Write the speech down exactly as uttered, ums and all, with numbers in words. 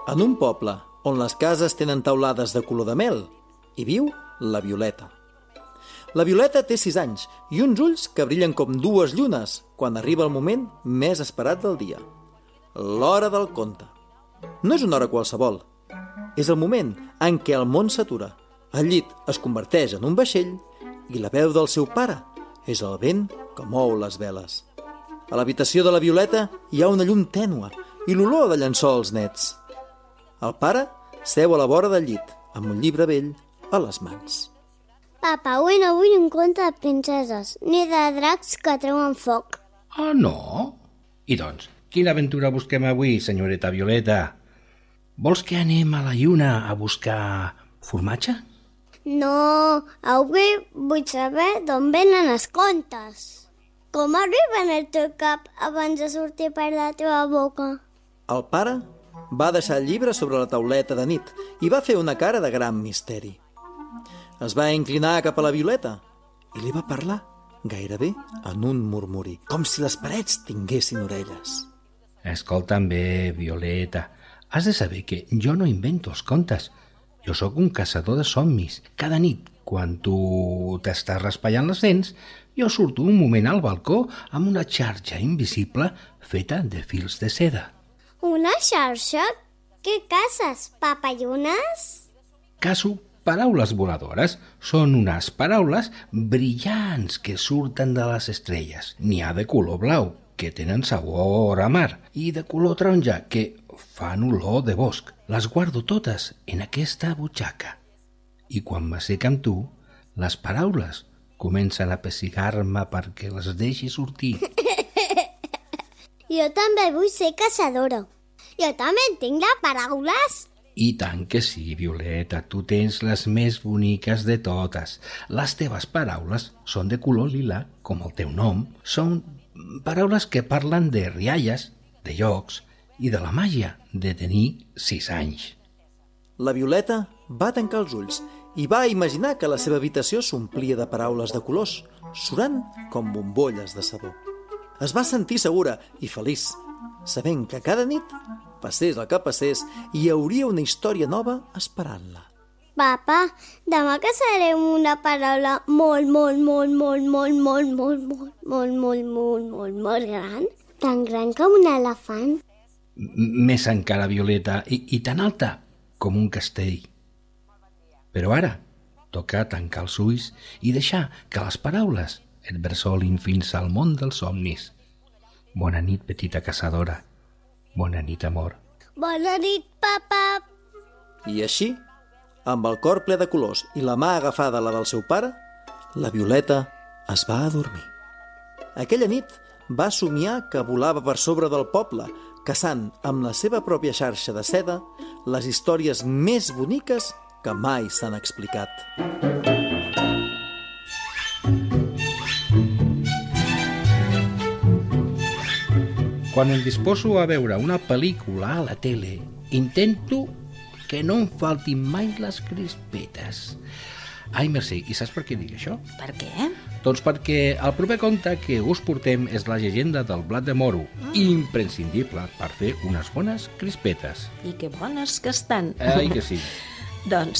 En un poble on les cases tenen teulades de color de mel, hi viu la Violeta. La Violeta té sis anys i uns ulls que brillen com dues llunes quan arriba el moment més esperat del dia, l'hora del conte. No és una hora qualsevol, és el moment en què el món s'atura, el llit es converteix en un vaixell i la veu del seu pare és el vent que mou les veles. A l'habitació de la Violeta hi ha una llum tènue i l'olor de llençols nets. El pare seu a la vora del llit, amb un llibre vell a les mans. Papa, avui no vull un conte de princeses, ni de dracs que treuen foc. Ah, no? I doncs, quina aventura busquem avui, senyoreta Violeta? Vols que anem a la lluna a buscar formatge? No, avui vull saber d'on venen els contes. Com arriben al teu cap abans de sortir per la teva boca? El pare va deixar el llibre sobre la tauleta de nit i va fer una cara de gran misteri. Es va inclinar cap a la Violeta i li va parlar gairebé en un murmuri, com si les parets tinguessin orelles. Escolta'm bé, Violeta, has de saber que jo no invento els contes. Jo sóc un caçador de somnis. Cada nit, quan tu t'estàs raspallant les dents, jo surto un moment al balcó amb una xarxa invisible feta de fils de seda. Una xarxa? Què caces, papallunes? Caso paraules voladores. Són unes paraules brillants que surten de les estrelles. N'hi ha de color blau, que tenen sabor a mar, i de color taronja, que fan olor de bosc. Les guardo totes en aquesta butxaca. I quan m'assec amb tu, les paraules comencen a pessigar-me perquè les deixi sortir. Jo també vull ser caçadora. Jo també tinc les paraules. I tant que sí, Violeta, tu tens les més boniques de totes. Les teves paraules són de color lila, com el teu nom. Són paraules que parlen de rialles, de llocs i de la màgia de tenir sis anys. La Violeta va tancar els ulls i va imaginar que la seva habitació s'omplia de paraules de colors, surant com bombolles de sabó. Es va sentir segura i feliç, sabent que cada nit, passés el que passés, hi hauria una història nova esperant-la. Papa, demà caçarem una paraula molt, molt, molt, molt, molt, molt, molt, molt, molt, molt, molt, molt, molt gran, tan gran com un elefant. Més encara, Violeta, i, i tan alta com un castell. Però ara toca tancar els ulls i deixar que les paraules et bressolin fins al món dels somnis. Bona nit, petita caçadora. Bona nit, amor. Bona nit, papa. I així, amb el cor ple de colors i la mà agafada a la del seu pare, la Violeta es va adormir. Aquella nit va somiar que volava per sobre del poble, caçant amb la seva pròpia xarxa de seda les històries més boniques que mai s'han explicat. Quan em disposo a veure una pel·lícula a la tele, intento que no em faltin mai les crispetes. Ai, Mercè, i saps per què dic això? Per què? Doncs perquè el proper conte que us portem és la llegenda del blat de moro, mm. imprescindible per fer unes bones crispetes. I que bones que estan. Ai, que sí. Doncs